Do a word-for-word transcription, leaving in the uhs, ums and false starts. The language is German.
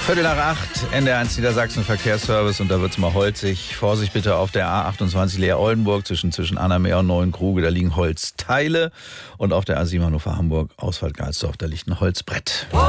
Viertel nach acht, N D R eins Niedersachsen Verkehrsservice, und da wird's mal holzig. Vorsicht bitte auf der A achtundzwanzig Leer-Oldenburg zwischen, zwischen Annameer und Neuenkruge, da liegen Holzteile. Und auf der A sieben Hannover-Hamburg, Ausfahrt Galsdorf, da liegt ein Holzbrett.